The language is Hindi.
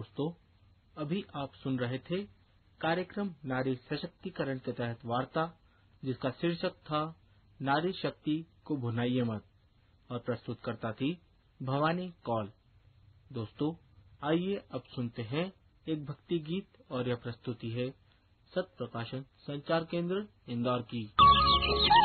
दोस्तों, अभी आप सुन रहे थे कार्यक्रम नारी सशक्तिकरण के तहत वार्ता, जिसका शीर्षक था नारी शक्ति को भुनाइए मत, और प्रस्तुतकर्ता थी भवानी कौल। दोस्तों, आइए अब सुनते हैं एक भक्ति गीत, और यह प्रस्तुति है सत्य प्रकाशन संचार केंद्र इंदौर की।